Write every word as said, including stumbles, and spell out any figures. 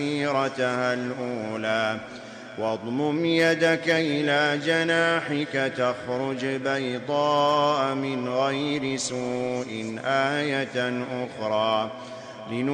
مسيرتها الأولى واضمم يدك إلى جناحك تخرج بيضاء من غير سوء آية أخرى